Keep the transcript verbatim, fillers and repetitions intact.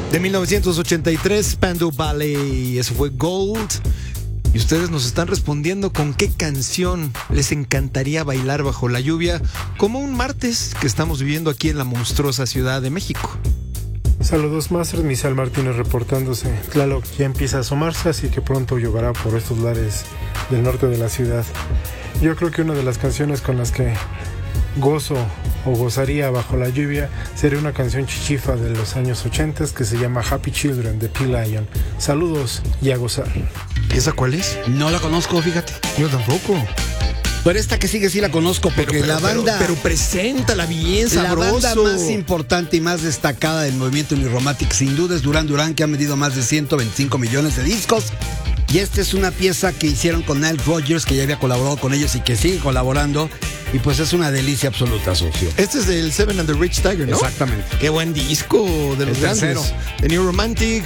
De mil novecientos ochenta y tres, Spandau Ballet, eso fue Gold. Y ustedes nos están respondiendo con qué canción les encantaría bailar bajo la lluvia, como un martes que estamos viviendo aquí en la monstruosa Ciudad de México. Saludos, Master. Misael Martínez reportándose. Tlaloc ya empieza a asomarse, así que pronto lloverá por estos lares del norte de la ciudad. Yo creo que una de las canciones con las que gozo o gozaría bajo la lluvia sería una canción chichifa de los años ochenta que se llama Happy Children de P-Lion. Saludos y a gozar. ¿Esa cuál es? No la conozco, fíjate. Yo tampoco. Pero esta que sigue sí la conozco, porque Pero, pero, la banda... Pero, pero preséntala bien sabroso. La banda más importante y más destacada del movimiento Unirromantic sin duda es Duran Duran, que ha vendido más de ciento veinticinco millones de discos. Y esta es una pieza que hicieron con Nile Rodgers, que ya había colaborado con ellos y que sigue colaborando. Y pues es una delicia absoluta, socio. Este es del Seven and the Rich Tiger, ¿no? Exactamente. Qué buen disco de los El grandes. tercero. The New Romantic,